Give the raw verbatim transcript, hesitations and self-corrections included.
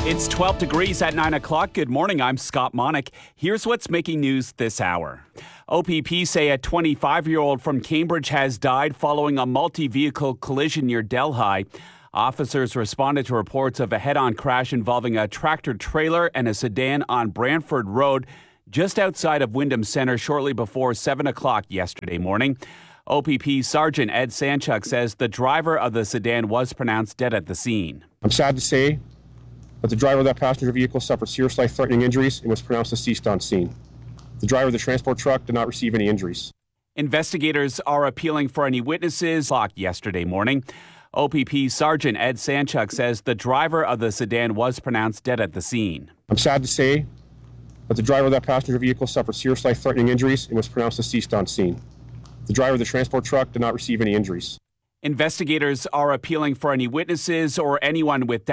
It's twelve degrees at nine o'clock. Good morning. I'm Scott Monick. Here's what's making news this hour. O P P say a twenty-five-year-old from Cambridge has died following a multi-vehicle collision near Delhi. Officers responded to reports of a head-on crash involving a tractor-trailer and a sedan on Brantford Road, just outside of Wyndham Centre, shortly before seven o'clock yesterday morning. O P P Sergeant Ed Sanchuk says the driver of the sedan was pronounced dead at the scene. I'm sad to say that the driver of that passenger vehicle suffered serious life-threatening injuries and was pronounced deceased on scene. The driver of the transport truck did not receive any injuries. Investigators are appealing for any witnesses. Yesterday morning, O P P Sergeant Ed Sanchuk says the driver of the sedan was pronounced dead at the scene. I'm sad to say that the driver of that passenger vehicle suffered serious life-threatening injuries and was pronounced deceased on scene. The driver of the transport truck did not receive any injuries. Investigators are appealing for any witnesses or anyone with